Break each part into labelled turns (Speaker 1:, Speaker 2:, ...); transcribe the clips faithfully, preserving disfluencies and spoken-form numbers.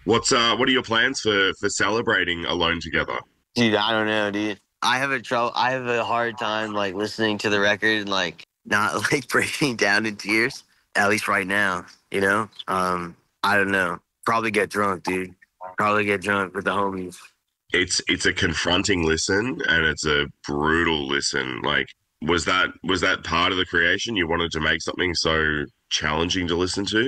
Speaker 1: What's uh what are your plans for for celebrating Alone Together?
Speaker 2: Dude, I don't know, dude. I have a trouble. I have a hard time like listening to the record and like not like breaking down in tears. At least right now, you know. Um, I don't know. Probably get drunk, dude. Probably get drunk with the homies.
Speaker 1: It's it's a confronting listen and it's a brutal listen. Like was that was that part of the creation? You wanted to make something so challenging to listen to?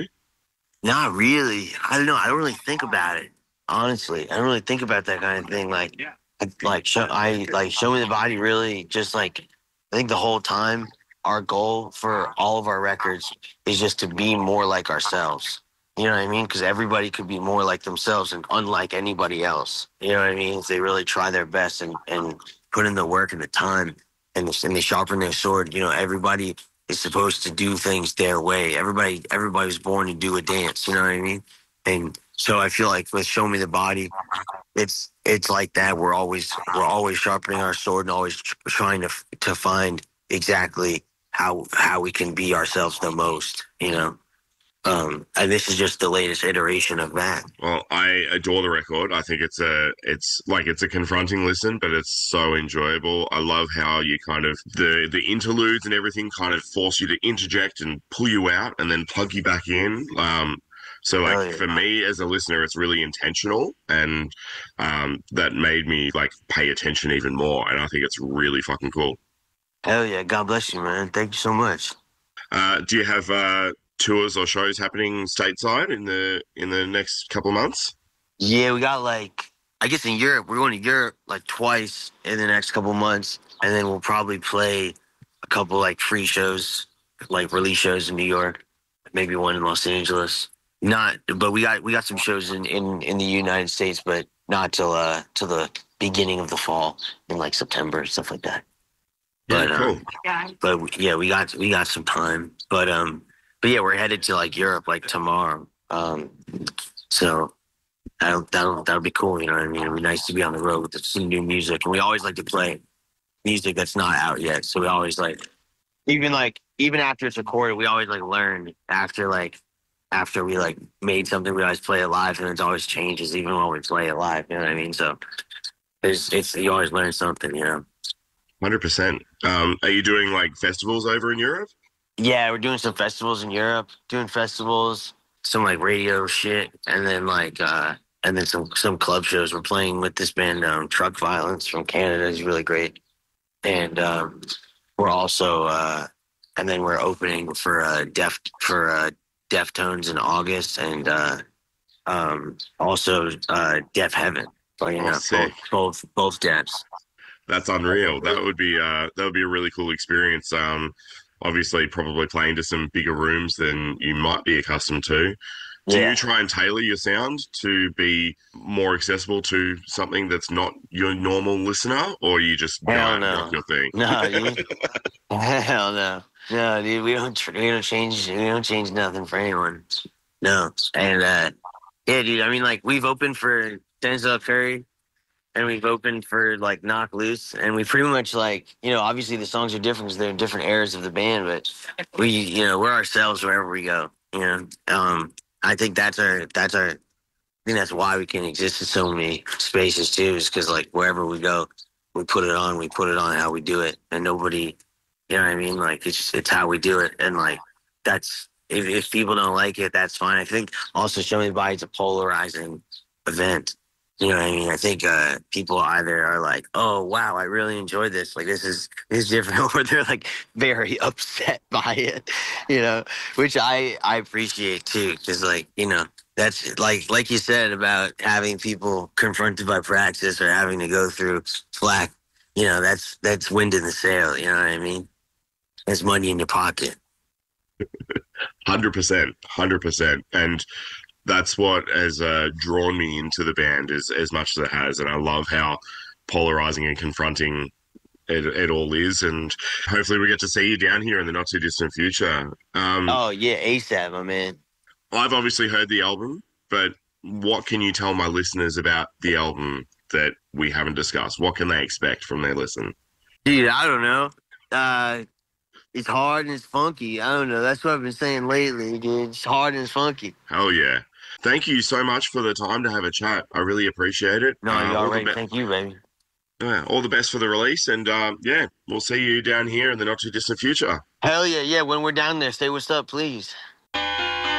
Speaker 2: Not really. I don't know. I don't really think about it. Honestly, I don't really think about that kind of thing. Like, I, like show I like show me the body. Really, just like I think the whole time, our goal for all of our records is just to be more like ourselves. You know what I mean? Because everybody could be more like themselves and unlike anybody else. You know what I mean? If they really try their best and and put in the work and the time and, the, and they sharpen their sword. You know, everybody is supposed to do things their way. Everybody, everybody was born to do a dance. You know what I mean? And so I feel like with Show Me the Body, it's it's like that. We're always we're always sharpening our sword and always tr- trying to to find exactly how how we can be ourselves the most. You know, um, and this is just the latest iteration of that.
Speaker 1: Well, I adore the record. I think it's a it's like it's a confronting listen, but it's so enjoyable. I love how you kind of the the interludes and everything kind of force you to interject and pull you out and then plug you back in. Um, so like
Speaker 2: Hell yeah,
Speaker 1: for me as a listener, it's really intentional and um, that made me like pay attention even more. And I think it's really fucking cool.
Speaker 2: hell yeah. God bless you, man. Thank you so much.
Speaker 1: Uh, do you have uh, tours or shows happening stateside in the in the next couple of months?
Speaker 2: Yeah, we got like I guess in Europe, we're going to Europe like twice in the next couple months, and then we'll probably play a couple like free shows, like release shows in New York, maybe one in Los Angeles. Not, but we got we got some shows in in in the United States, but not till uh till the beginning of the fall in like September stuff like that.
Speaker 1: Yeah,
Speaker 2: But
Speaker 1: cool.
Speaker 2: um, but we- yeah, we got we got some time. But um, but yeah, we're headed to like Europe like tomorrow. Um, so. That'll, that'll, that'll be cool, you know what I mean? It'd be nice to be on the road with some new music. And we always like to play music that's not out yet. So we always like, even like, even after it's recorded, we always like learn after like, after we like made something, we always play it live and it always changes even when we play it live, you know what I mean? So it's, it's, you always learn something, you know?
Speaker 1: one hundred percent. Um, are you doing like festivals over in Europe?
Speaker 2: Yeah, we're doing some festivals in Europe, doing festivals, some like radio shit, and then like uh and then some some club shows. We're playing with this band um Truck Violence from Canada. He's really great. And um we're also uh and then we're opening for uh Def for uh Deftones in August and uh um also uh Def Heaven. Playing
Speaker 1: Oh,
Speaker 2: up both
Speaker 1: sick.
Speaker 2: both both Defs.
Speaker 1: That's unreal. That would be uh that would be a really cool experience. Um, obviously probably playing to some bigger rooms than you might be accustomed to. Do you
Speaker 2: Yeah.
Speaker 1: try and tailor your sound to be more accessible to something that's not your normal listener, or you just go
Speaker 2: Hell
Speaker 1: out and rock
Speaker 2: no.
Speaker 1: your thing?
Speaker 2: No, dude. Hell no. No, dude, we don't tr- we don't change we don't change nothing for anyone. No. And uh yeah, dude, I mean like we've opened for Denzel Curry and we've opened for like Knock Loose and we pretty much like, you know, obviously the songs are different because they're in different eras of the band, but we, you know, we're ourselves wherever we go, you know. Um I think that's our that's our I think that's why we can exist in so many spaces too, is because like wherever we go, we put it on, we put it on how we do it, and nobody, you know what I mean? Like it's it's how we do it, and like that's if, if people don't like it, that's fine. I think also showing body is a polarizing event. You know what I mean? I think uh, people either are like, "Oh wow, I really enjoyed this. Like this is this is different," or they're like very upset by it. You know, which I I appreciate too, because like you know that's like like you said about having people confronted by praxis or having to go through flack. You know, that's that's wind in the sail. You know what I mean? That's money in your pocket.
Speaker 1: one hundred percent, one hundred percent. And that's what has uh, drawn me into the band as as much as it has. And I love how polarizing and confronting it, it all is. And hopefully we get to see you down here in the not too distant future. Um,
Speaker 2: Oh yeah, ASAP, my man.
Speaker 1: I've obviously heard the album, but what can you tell my listeners about the album that we haven't discussed? What can they expect from their listen?
Speaker 2: Dude, I don't know. Uh, it's hard and it's funky. I don't know. That's what I've been saying lately, dude. It's hard and it's funky.
Speaker 1: Hell yeah. Thank you so much for the time to have a chat. I really appreciate it.
Speaker 2: No,
Speaker 1: Uh,
Speaker 2: you're all
Speaker 1: all the
Speaker 2: right.
Speaker 1: best.
Speaker 2: Thank you, baby.
Speaker 1: Yeah, all the best for the release, and um, yeah, we'll see you down here in the not too distant future.
Speaker 2: Hell yeah, yeah. When we're down there, say what's up, please.